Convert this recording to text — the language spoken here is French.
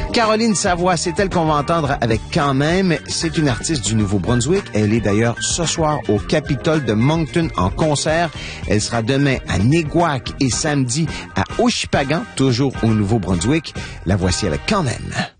Caroline Savoie, c'est elle qu'on va entendre avec Quand même. C'est une artiste du Nouveau-Brunswick. Elle est d'ailleurs ce soir au Capitole de Moncton en concert. Elle sera demain à Neguac et samedi à Oshipagan, toujours au Nouveau-Brunswick. La voici avec Quand même.